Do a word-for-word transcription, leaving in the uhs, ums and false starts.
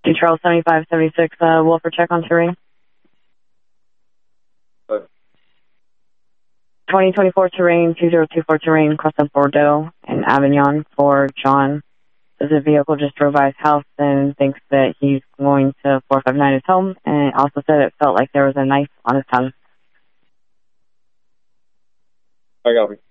Charles seventy-five seventy-six, uh, Wolfer check on terrain. What? twenty twenty-four terrain, two zero two four terrain, cross of Bordeaux and Avignon for John. The vehicle just drove by his house and thinks that he's going to four five nine his home, and it also said it felt like there was a knife on his tongue. I got me.